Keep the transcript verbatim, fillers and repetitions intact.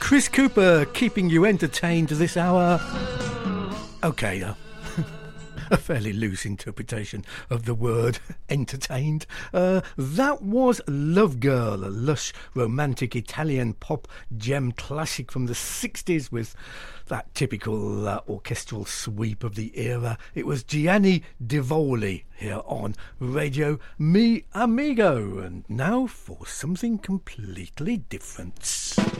Chris Cooper keeping you entertained this hour. Okay, uh, a fairly loose interpretation of the word entertained. Uh, that was Love Girl, a lush, romantic Italian pop gem classic from the sixties with that typical uh, orchestral sweep of the era. It was Gianni Divoli here on Radio Mi Amigo. And now for something completely different.